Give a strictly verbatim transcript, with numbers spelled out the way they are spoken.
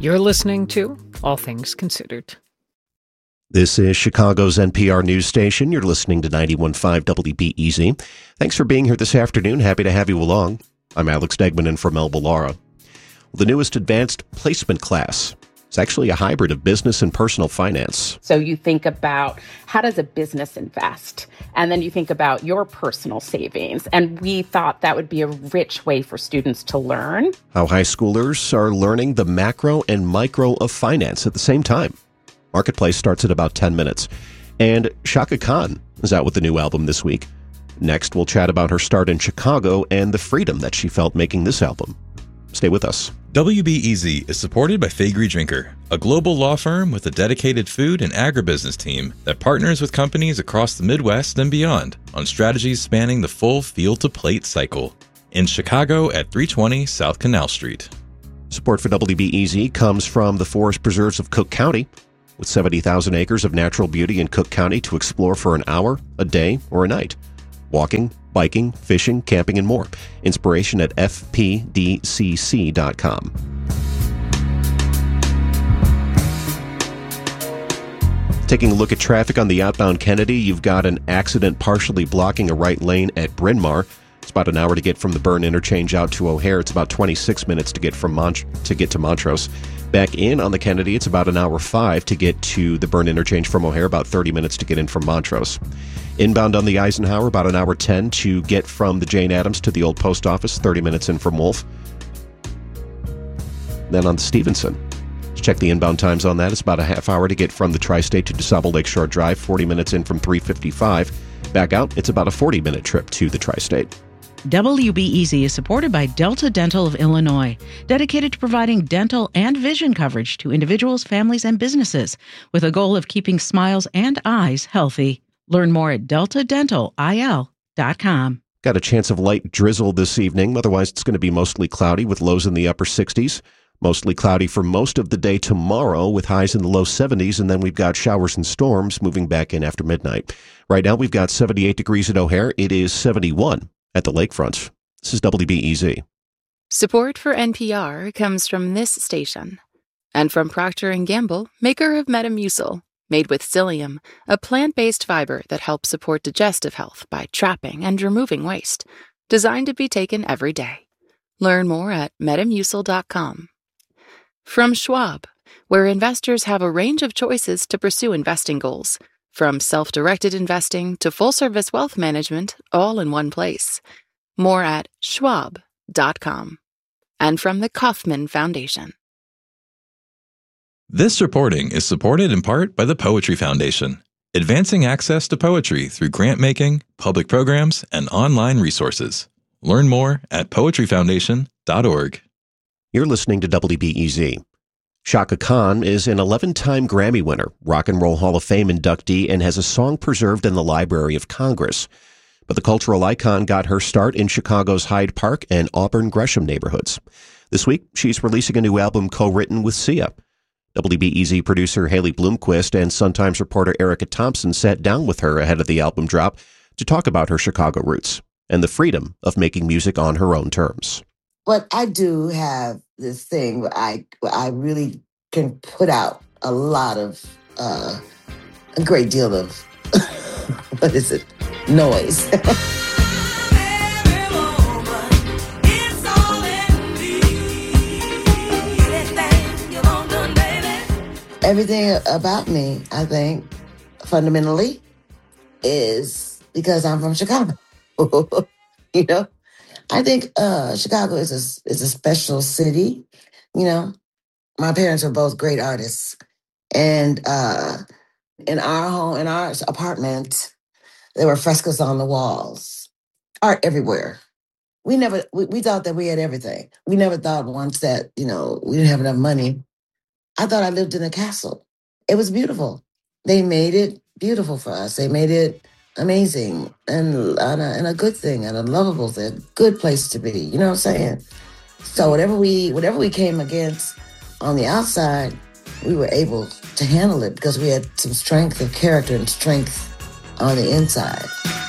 You're listening to All Things Considered. This is Chicago's N P R news station. You're listening to ninety-one point five W B E Z. Thanks for being here this afternoon. Happy to have you along. I'm Alex Degman in for Melba Lara. The newest advanced placement class is actually a hybrid of business and personal finance. So you think about how does a business invest? And then you think about your personal savings. And we thought that would be a rich way for students to learn. How high schoolers are learning the macro and micro of finance at the same time. Marketplace starts at about ten minutes. And Chaka Khan is out with the new album this week. Next, we'll chat about her start in Chicago and the freedom that she felt making this album. Stay with us. W B E Z is supported by Faegre Drinker, a global law firm with a dedicated food and agribusiness team that partners with companies across the Midwest and beyond on strategies spanning the full field-to-plate cycle. In Chicago at three twenty South Canal Street. Support for W B E Z comes from the Forest Preserves of Cook County, with seventy thousand acres of natural beauty in Cook County to explore for an hour, a day, or a night. Walking, biking, fishing, camping, and more. Inspiration at F P D C C dot com. Taking a look at traffic on the outbound Kennedy, you've got an accident partially blocking a right lane at Bryn Mawr. It's about an hour to get from the Byrne interchange out to O'Hare. It's about twenty-six minutes to get from Mont- to get to Montrose. Back in on the Kennedy, it's about an hour five to get to the Byrne interchange from O'Hare, about thirty minutes to get in from Montrose. Inbound on the Eisenhower, about an hour ten to get from the Jane Addams to the old post office, thirty minutes in from Wolf. Then on the Stevenson, let's check the inbound times on that. It's about a half hour to get from the Tri-State to DeSable Lakeshore Drive, forty minutes in from three fifty-five. Back out, it's about a forty-minute trip to the Tri-State. W B E Z is supported by Delta Dental of Illinois, dedicated to providing dental and vision coverage to individuals, families, and businesses, with a goal of keeping smiles and eyes healthy. Learn more at delta dental I L dot com. Got a chance of light drizzle this evening. Otherwise, it's going to be mostly cloudy with lows in the upper sixties. Mostly cloudy for most of the day tomorrow with highs in the low seventies, and then we've got showers and storms moving back in after midnight. Right now, we've got seventy-eight degrees at O'Hare. It is seventy-one at the lakefront. This is W B E Z. Support for N P R comes from this station and from Procter and Gamble, maker of Metamucil, made with psyllium, a plant-based fiber that helps support digestive health by trapping and removing waste, designed to be taken every day. Learn more at metamucil dot com. From Schwab, where investors have a range of choices to pursue investing goals, from self-directed investing to full-service wealth management, all in one place. More at schwab dot com. And from the Kauffman Foundation. This reporting is supported in part by the Poetry Foundation, advancing access to poetry through grant-making, public programs, and online resources. Learn more at poetry foundation dot org. You're listening to W B E Z. Chaka Khan is an eleven-time Grammy winner, Rock and Roll Hall of Fame inductee, and has a song preserved in the Library of Congress. But the cultural icon got her start in Chicago's Hyde Park and Auburn Gresham neighborhoods. This week, she's releasing a new album co-written with Sia. W B E Z producer Haley Bloomquist and Sun-Times reporter Erica Thompson sat down with her ahead of the album drop to talk about her Chicago roots and the freedom of making music on her own terms. But I do have this thing where I, where I really can put out a lot of, uh, a great deal of, what is it, noise. Everything about me, I think, fundamentally, is because I'm from Chicago. You know? I think uh, Chicago is a, is a special city. You know, my parents were both great artists. And uh, in our home, in our apartment, there were frescoes on the walls, art everywhere. We never, we, we thought that we had everything. We never thought once that, you know, we didn't have enough money. I thought I lived in a castle. It was beautiful. They made it beautiful for us. They made it amazing and, and, a, and a good thing and a lovable thing, a good place to be. You know what I'm saying? So whatever we whatever we came against on the outside, we were able to handle it because we had some strength of character and strength on the inside.